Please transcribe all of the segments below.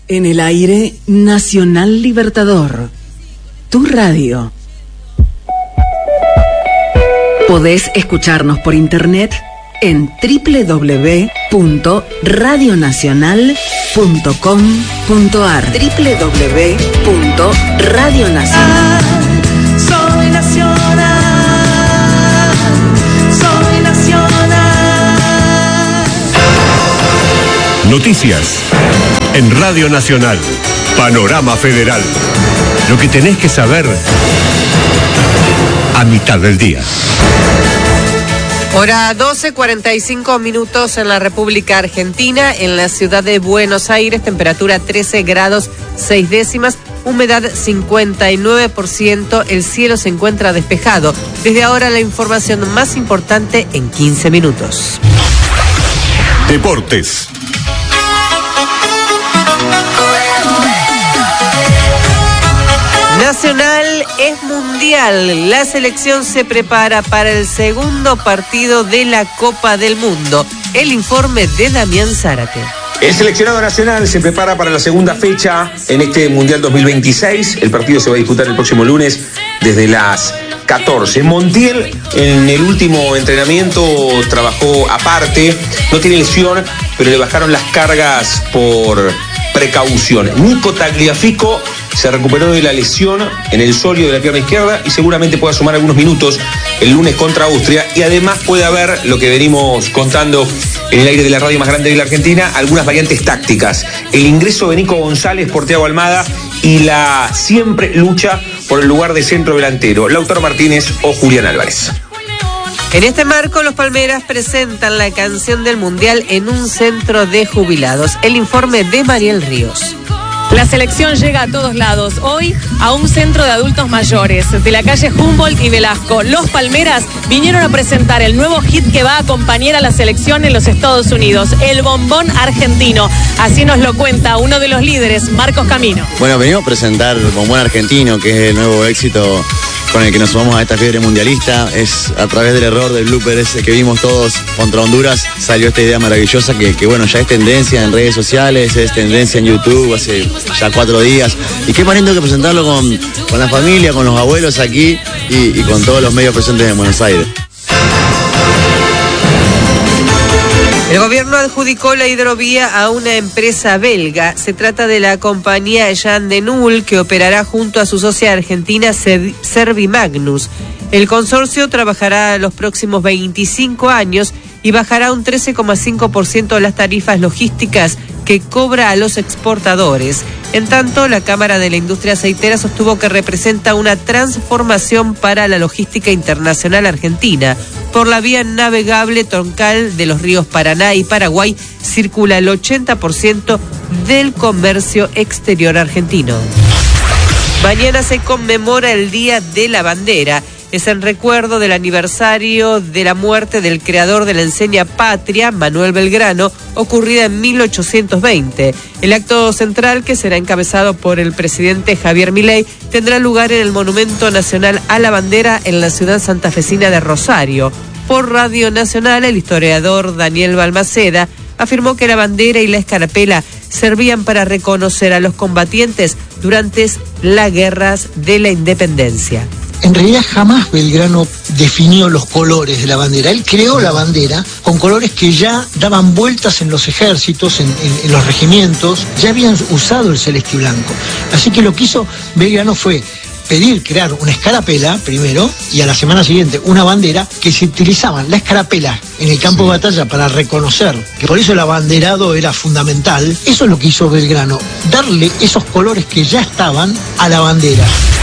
En el aire, Nacional Libertador. Tu radio. Podés escucharnos por internet en www.radionacional.com.ar. www.radionacional. Soy nacional, soy nacional. Noticias en Radio Nacional. Panorama Federal. Lo que tenés que saber a mitad del día. Hora 12:45 minutos en la República Argentina, en la ciudad de Buenos Aires, temperatura 13 grados 6 décimas, humedad 59%, el cielo se encuentra despejado. Desde ahora la información más importante en 15 minutos. Deportes. Nacional es mundial. La selección se prepara para el segundo partido de la Copa del Mundo. El informe de Damián Zárate. El seleccionado nacional se prepara para la segunda fecha en este Mundial 2026. El partido se va a disputar el próximo lunes desde las 14. Montiel en el último entrenamiento trabajó aparte, no tiene lesión, pero le bajaron las cargas por precaución. Nico Tagliafico se recuperó de la lesión en el sóleo de la pierna izquierda y seguramente pueda sumar algunos minutos el lunes contra Austria, y además puede haber, lo que venimos contando en el aire de la radio más grande de la Argentina, algunas variantes tácticas. El ingreso de Nico González por Thiago Almada y la siempre lucha por el lugar de centro delantero, Lautaro Martínez o Julián Álvarez. En este marco, los Palmeras presentan la canción del Mundial en un centro de jubilados. El informe de Mariel Ríos. La selección llega a todos lados, hoy a un centro de adultos mayores de la calle Humboldt y Velasco. Los Palmeras vinieron a presentar el nuevo hit que va a acompañar a la selección en los Estados Unidos, el bombón argentino. Así nos lo cuenta uno de los líderes, Marcos Camino. Bueno, venimos a presentar el bombón argentino, que es el nuevo éxito con el que nos sumamos a esta fiebre mundialista. Es a través del error del blooper ese que vimos todos contra Honduras, salió esta idea maravillosa que bueno, ya es tendencia en redes sociales, es tendencia en YouTube hace ya 4 días. Y qué más lindo que presentarlo con la familia, con los abuelos aquí y con todos los medios presentes en Buenos Aires. El gobierno adjudicó la hidrovía a una empresa belga. Se trata de la compañía Jan de Null, que operará junto a su socia argentina Servimagnus. El consorcio trabajará los próximos 25 años y bajará un 13,5% las tarifas logísticas que cobra a los exportadores. En tanto, la Cámara de la Industria Aceitera sostuvo que representa una transformación para la logística internacional argentina. Por la vía navegable troncal de los ríos Paraná y Paraguay circula el 80% del comercio exterior argentino. Mañana se conmemora el Día de la Bandera. Es en recuerdo del aniversario de la muerte del creador de la enseña Patria, Manuel Belgrano, ocurrida en 1820. El acto central, que será encabezado por el presidente Javier Milei, tendrá lugar en el Monumento Nacional a la Bandera en la ciudad santafesina de Rosario. Por Radio Nacional, el historiador Daniel Balmaceda afirmó que la bandera y la escarapela servían para reconocer a los combatientes durante las guerras de la independencia. En realidad jamás Belgrano definió los colores de la bandera. Él creó la bandera con colores que ya daban vueltas en los ejércitos, en los regimientos, ya habían usado el celeste y blanco. Así que lo que hizo Belgrano fue crear una escarapela primero y a la semana siguiente una bandera, que se utilizaban la escarapela en el campo de batalla para reconocer, que por eso el abanderado era fundamental. Eso es lo que hizo Belgrano, darle esos colores que ya estaban a la bandera.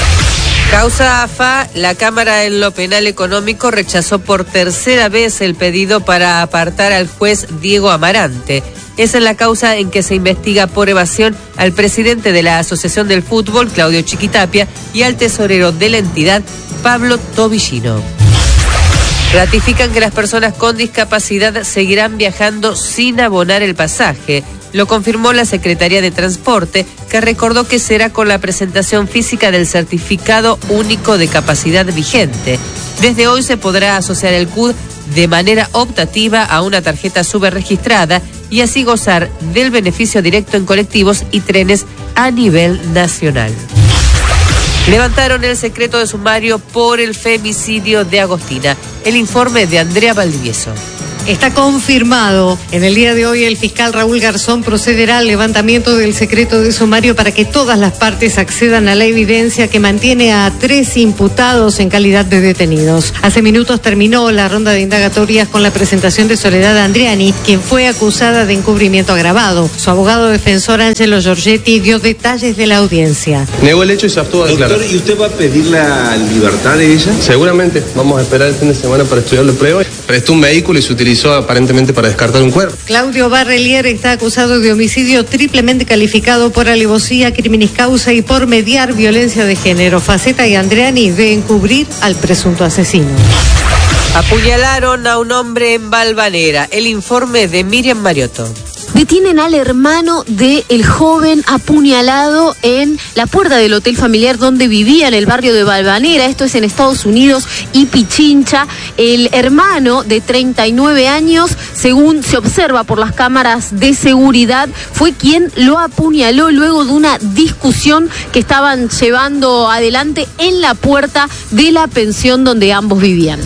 Causa AFA, la Cámara en lo Penal Económico rechazó por tercera vez el pedido para apartar al juez Diego Amarante. Es en la causa en que se investiga por evasión al presidente de la Asociación del Fútbol, Claudio Chiquitapia, y al tesorero de la entidad, Pablo Tobillino. Ratifican que las personas con discapacidad seguirán viajando sin abonar el pasaje. Lo confirmó la Secretaría de Transporte, que recordó que será con la presentación física del certificado único de capacidad vigente. Desde hoy se podrá asociar el CUD de manera optativa a una tarjeta subregistrada y así gozar del beneficio directo en colectivos y trenes a nivel nacional. Levantaron el secreto de sumario por el femicidio de Agostina. El informe de Andrea Valdivieso. Está confirmado. En el día de hoy el fiscal Raúl Garzón procederá al levantamiento del secreto de sumario para que todas las partes accedan a la evidencia que mantiene a 3 imputados en calidad de detenidos. Hace minutos terminó la ronda de indagatorias con la presentación de Soledad Andriani, quien fue acusada de encubrimiento agravado. Su abogado defensor Angelo Giorgetti dio detalles de la audiencia. Negó el hecho y se abstuvo de declarar. Doctor, ¿y usted va a pedir la libertad de ella? Seguramente. Vamos a esperar el fin de semana para estudiar la prueba. Prestó un vehículo y se utilizó aparentemente para descartar un cuerpo. Claudio Barrelier está acusado de homicidio triplemente calificado por alevosía, criminis causa y por mediar violencia de género. Faceta y Andriani de encubrir al presunto asesino. Apuñalaron a un hombre en Valvanera. El informe de Miriam Mariotto. Detienen al hermano del joven apuñalado en la puerta del hotel familiar donde vivía en el barrio de Valvanera. Esto es en Estados Unidos y Pichincha. El hermano de 39 años, según se observa por las cámaras de seguridad, fue quien lo apuñaló luego de una discusión que estaban llevando adelante en la puerta de la pensión donde ambos vivían.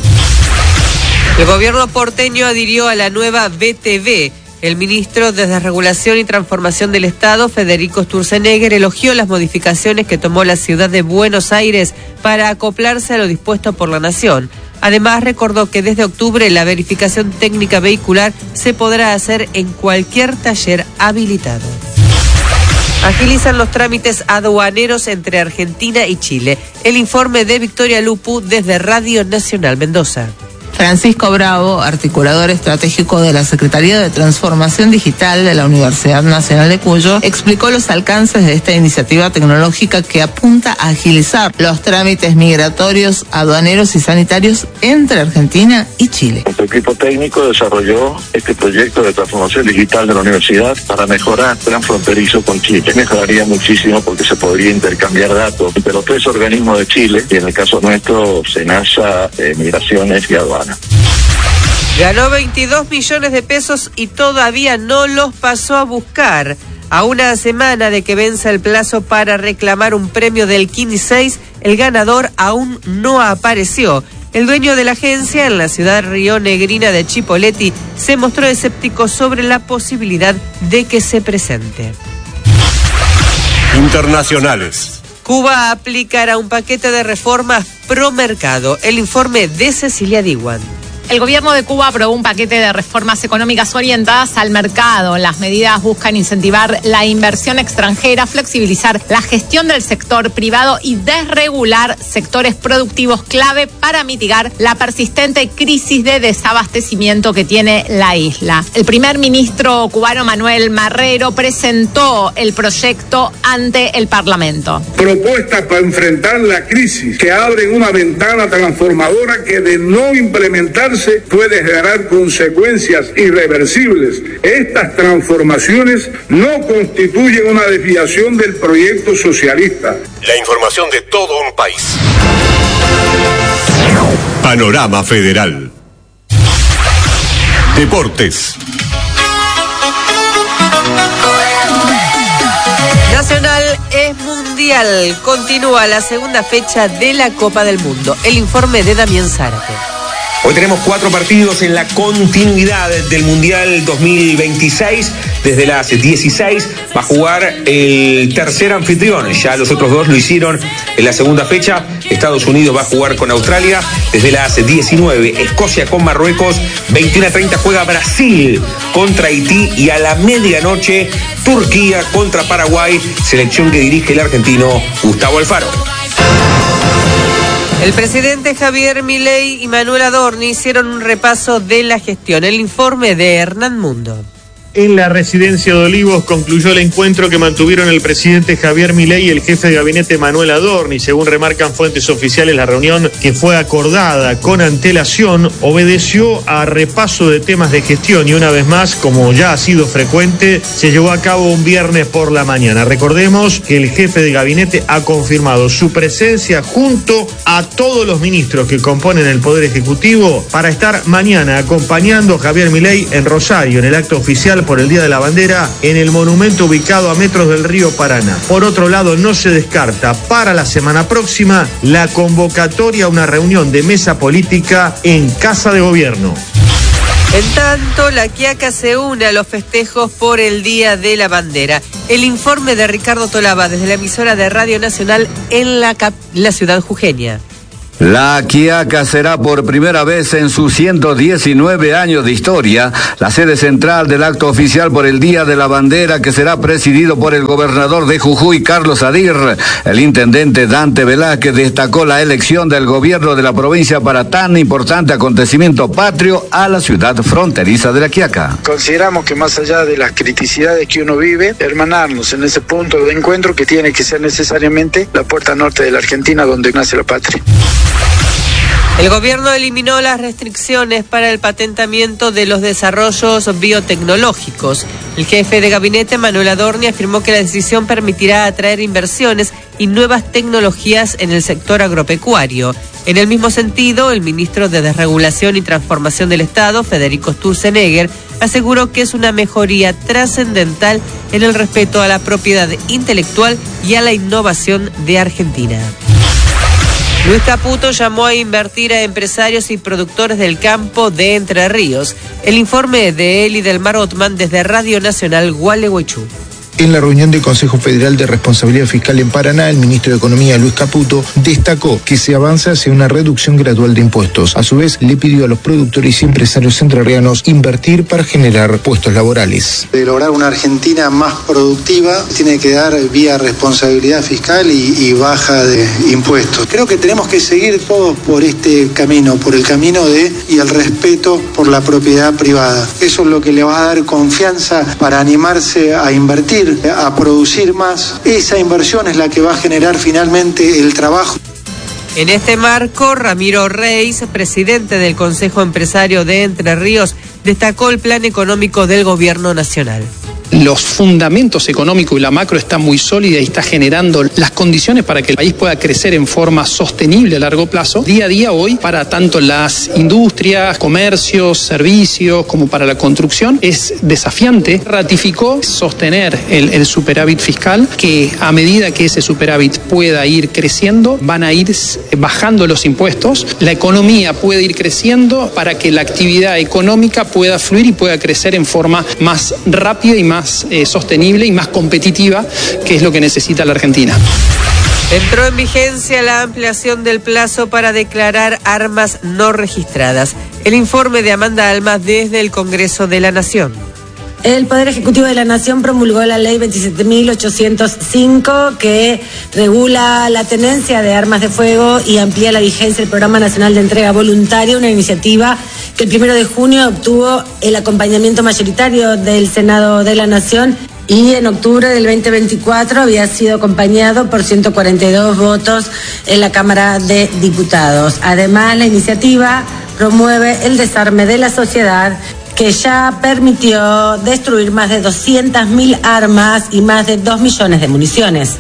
El gobierno porteño adhirió a la nueva BTV. El ministro de Desregulación y Transformación del Estado, Federico Sturzenegger, elogió las modificaciones que tomó la ciudad de Buenos Aires para acoplarse a lo dispuesto por la Nación. Además, recordó que desde octubre la verificación técnica vehicular se podrá hacer en cualquier taller habilitado. Agilizan los trámites aduaneros entre Argentina y Chile. El informe de Victoria Lupu desde Radio Nacional Mendoza. Francisco Bravo, articulador estratégico de la Secretaría de Transformación Digital de la Universidad Nacional de Cuyo, explicó los alcances de esta iniciativa tecnológica que apunta a agilizar los trámites migratorios, aduaneros y sanitarios entre Argentina y Chile. Nuestro equipo técnico desarrolló este proyecto de transformación digital de la universidad para mejorar el plan fronterizo con Chile. Mejoraría muchísimo porque se podría intercambiar datos entre los 3 organismos de Chile y en el caso nuestro, SENASA, Migraciones y Aduanas. Ganó 22 millones de pesos y todavía no los pasó a buscar. A una semana de que venza el plazo para reclamar un premio del Kini 6, el ganador aún no apareció. El dueño de la agencia en la ciudad rionegrina de Chipoleti se mostró escéptico sobre la posibilidad de que se presente. Internacionales. Cuba aplicará un paquete de reformas pro mercado. El informe de Cecilia Diwan. El gobierno de Cuba aprobó un paquete de reformas económicas orientadas al mercado. Las medidas buscan incentivar la inversión extranjera, flexibilizar la gestión del sector privado y desregular sectores productivos clave para mitigar la persistente crisis de desabastecimiento que tiene la isla. El primer ministro cubano Manuel Marrero presentó el proyecto ante el Parlamento. Propuestas para enfrentar la crisis que abren una ventana transformadora que de no implementarse puede generar consecuencias irreversibles. Estas transformaciones no constituyen una desviación del proyecto socialista. La información de todo un país. Panorama Federal. Deportes. Nacional es mundial. Continúa la segunda fecha de la Copa del Mundo. El informe de Damián Zárate. Hoy tenemos 4 partidos en la continuidad del Mundial 2026. Desde las 16 va a jugar el tercer anfitrión. Ya los otros 2 lo hicieron en la segunda fecha. Estados Unidos va a jugar con Australia. Desde las 19, Escocia con Marruecos. 21:30 juega Brasil contra Haití. Y a la medianoche, Turquía contra Paraguay. Selección que dirige el argentino Gustavo Alfaro. El presidente Javier Milei y Manuel Adorni hicieron un repaso de la gestión. El informe de Hernán Mundo. En la residencia de Olivos concluyó el encuentro que mantuvieron el presidente Javier Milei y el jefe de gabinete Manuel Adorni. Según remarcan fuentes oficiales, la reunión, que fue acordada con antelación, obedeció a repaso de temas de gestión y una vez más, como ya ha sido frecuente, se llevó a cabo un viernes por la mañana. Recordemos que el jefe de gabinete ha confirmado su presencia junto a todos los ministros que componen el Poder Ejecutivo para estar mañana acompañando a Javier Milei en Rosario, en el acto oficial por el Día de la Bandera, en el monumento ubicado a metros del río Paraná. Por otro lado, no se descarta para la semana próxima la convocatoria a una reunión de mesa política en Casa de Gobierno. En tanto, La Quiaca se une a los festejos por el Día de la Bandera. El informe de Ricardo Tolaba desde la emisora de Radio Nacional en la ciudad jujeña. La Quiaca será por primera vez en sus 119 años de historia la sede central del acto oficial por el Día de la Bandera, que será presidido por el gobernador de Jujuy, Carlos Adir. El intendente Dante Velázquez destacó la elección del gobierno de la provincia para tan importante acontecimiento patrio a la ciudad fronteriza de La Quiaca. Consideramos que más allá de las criticidades que uno vive, hermanarnos en ese punto de encuentro que tiene que ser necesariamente la puerta norte de la Argentina, donde nace la patria. El gobierno eliminó las restricciones para el patentamiento de los desarrollos biotecnológicos. El jefe de gabinete, Manuel Adorni, afirmó que la decisión permitirá atraer inversiones y nuevas tecnologías en el sector agropecuario. En el mismo sentido, el ministro de Desregulación y Transformación del Estado, Federico Sturzenegger, aseguró que es una mejoría trascendental en el respeto a la propiedad intelectual y a la innovación de Argentina. Luis Caputo llamó a invertir a empresarios y productores del campo de Entre Ríos. El informe de Eli del Mar Otman desde Radio Nacional Gualeguaychú. En la reunión del Consejo Federal de Responsabilidad Fiscal en Paraná, el ministro de Economía, Luis Caputo, destacó que se avanza hacia una reducción gradual de impuestos. A su vez, le pidió a los productores y empresarios entrerrianos invertir para generar puestos laborales. De lograr una Argentina más productiva, tiene que dar vía responsabilidad fiscal y baja de impuestos. Creo que tenemos que seguir todos por este camino, por el camino y el respeto por la propiedad privada. Eso es lo que le va a dar confianza para animarse a invertir, a producir más. Esa inversión es la que va a generar finalmente el trabajo. En este marco, Ramiro Reis, presidente del Consejo Empresario de Entre Ríos, destacó el plan económico del gobierno nacional. Los fundamentos económicos y la macro están muy sólidas y está generando las condiciones para que el país pueda crecer en forma sostenible a largo plazo, día a día hoy, para tanto las industrias, comercios, servicios, como para la construcción. Es desafiante. Ratificó sostener el superávit fiscal, que a medida que ese superávit pueda ir creciendo, van a ir bajando los impuestos, la economía puede ir creciendo para que la actividad económica pueda fluir y pueda crecer en forma más rápida y más sostenible y más competitiva, que es lo que necesita la Argentina. Entró en vigencia la ampliación del plazo para declarar armas no registradas. El informe de Amanda Almas desde el Congreso de la Nación. El Poder Ejecutivo de la Nación promulgó la Ley 27.805, que regula la tenencia de armas de fuego y amplía la vigencia del Programa Nacional de Entrega Voluntaria, una iniciativa que el 1 de junio obtuvo el acompañamiento mayoritario del Senado de la Nación y en octubre del 2024 había sido acompañado por 142 votos en la Cámara de Diputados. Además, la iniciativa promueve el desarme de la sociedad, que ya permitió destruir más de 200.000 armas y más de 2 millones de municiones.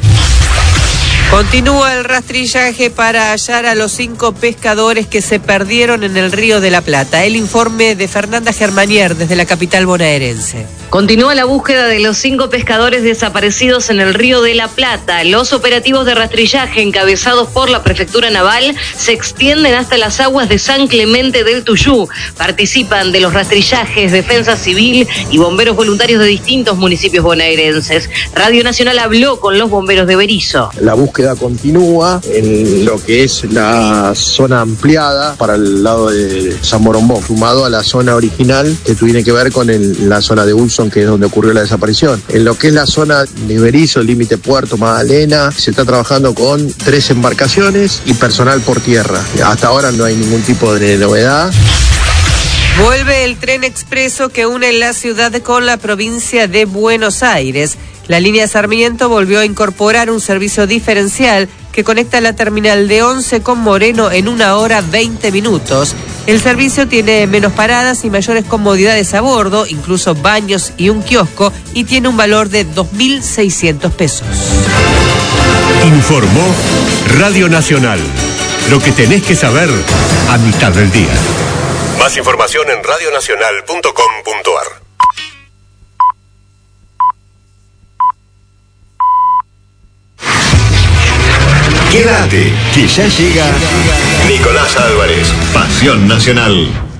Continúa el rastrillaje para hallar a los 5 pescadores que se perdieron en el Río de la Plata. El informe de Fernanda Germanier desde la capital bonaerense. Continúa la búsqueda de los 5 pescadores desaparecidos en el Río de la Plata. Los operativos de rastrillaje encabezados por la Prefectura Naval se extienden hasta las aguas de San Clemente del Tuyú. Participan de los rastrillajes Defensa Civil y bomberos voluntarios de distintos municipios bonaerenses. Radio Nacional habló con los bomberos de Berisso. La búsqueda continúa en lo que es la zona ampliada para el lado de San Borombón, sumado a la zona original que tiene que ver con la zona de Ulson, que es donde ocurrió la desaparición. En lo que es la zona de Berisso, el límite Puerto Magdalena, se está trabajando con 3 embarcaciones y personal por tierra. Hasta ahora no hay ningún tipo de novedad. Vuelve el tren expreso que une la ciudad con la provincia de Buenos Aires. La línea Sarmiento volvió a incorporar un servicio diferencial que conecta la terminal de Once con Moreno en 1 hora 20 minutos. El servicio tiene menos paradas y mayores comodidades a bordo, incluso baños y un kiosco, y tiene un valor de 2.600 pesos. Informó Radio Nacional. Lo que tenés que saber a mitad del día. Más información en radionacional.com.ar. Quédate, que ya llega Nicolás Álvarez, Pasión Nacional.